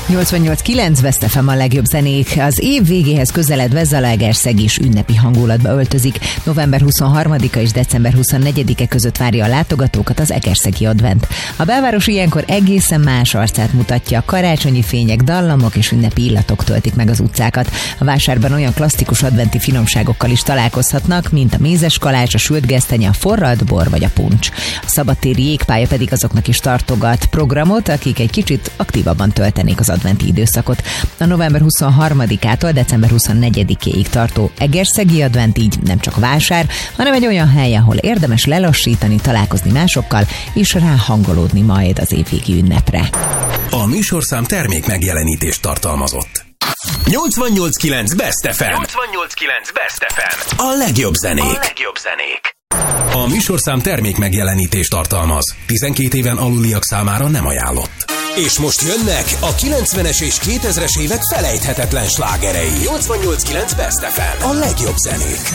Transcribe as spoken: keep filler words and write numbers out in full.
nyolcvannyolc kilenc Best ef em a legjobb zenék. Az év végéhez közeledve Zalaegerszeg is ünnepi hangulatba öltözik. november huszonharmadika és december huszonnegyedike között várja a látogatókat az egerszegi advent. A belváros ilyenkor egészen más arcát mutatja. Karácsonyi fények, dallamok és ünnepi illatok töltik meg az utcákat. A vásárban olyan klasszikus adventi finomságokkal is találkozhatnak, mint a mézes kalács, a sült gesztenye, a forralt bor vagy a puncs. A szabadtéri jégpálya pedig azoknak is tartogat programot, akik egy kicsit aktívabban töltenék az adventi időszakot. A november huszonharmadikától december huszonnegyedikéig tartó egerszegi advent így nem csak vásár, hanem egy olyan hely, ahol érdemes lelassítani, találkozni másokkal és ráhangolódni majd az évvégi ünnepre. A műsorszám termék megjelenítést tartalmazott. nyolcvannyolc kilenc Best ef em. nyolcvannyolc kilenc Best ef em. A legjobb zenék. A legjobb zenék. A műsorszám termék megjelenítést tartalmaz. tizenkét éven aluliak számára nem ajánlott. És most jönnek a kilencvenes és kétezres évek felejthetetlen slágerei. nyolcvannyolc kilenc Best ef em. A legjobb zenék.